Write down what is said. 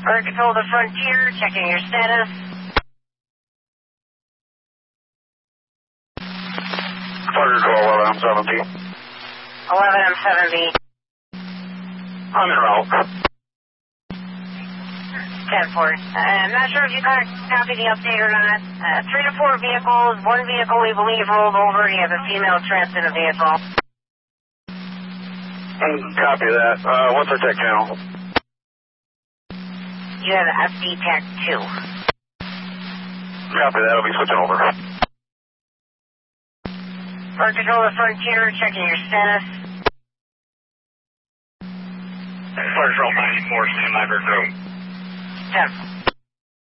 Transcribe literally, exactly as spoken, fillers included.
Bird Control to Frontier, checking your status. Bird Control, eleven M seven B. eleven M seven B. I'm in route. ten four. Uh, I'm not sure if you got copy the update or not. Uh, three to four vehicles. One vehicle we believe rolled over. You have a female trapped in a vehicle. Copy that. Uh, what's our tech channel? You have F D Tech two. Copy that. I'll be switching over. Bird Control to Frontier, checking your status. Bird Control ninety-four, stand by, Bird Control. ten.